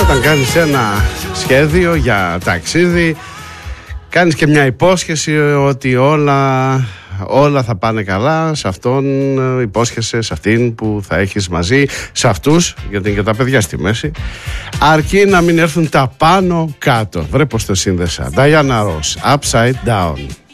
Όταν κάνεις ένα σχέδιο για ταξίδι, κάνεις και μια υπόσχεση ότι όλα θα πάνε καλά. Σε αυτόν υπόσχεσαι, σε αυτήν που θα έχεις μαζί, σε αυτούς, γιατί είναι και τα παιδιά στη μέση, αρκεί να μην έρθουν τα πάνω κάτω. Βρε πως το σύνδεσα. Diana Ross, Upside Down.